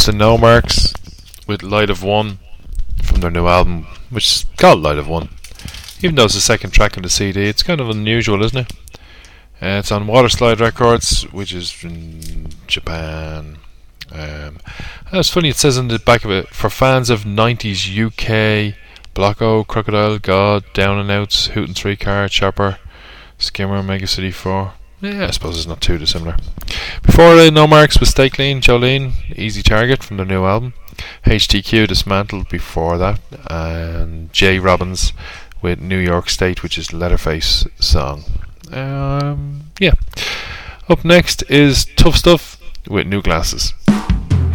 it's the No Marks with Light of One from their new album, which is called Light of One. Even though it's the second track on the CD, it's kind of unusual, isn't it? It's on Waterslide Records, which is in Japan. It's funny, it says on the back of it, for fans of 90s UK, Block O, Crocodile, God, Down and Outs, Hootin' 3 Car, Chopper, Skimmer, Mega City 4. Yeah, I suppose it's not too dissimilar. Before No Marks was Stay Clean, Jolene, Easy Target from their new album. HTQ, Dismantled before that. And Jay Robbins with New York State, which is Leatherface song. Yeah. Up next is Tough Stuff with New Glasses.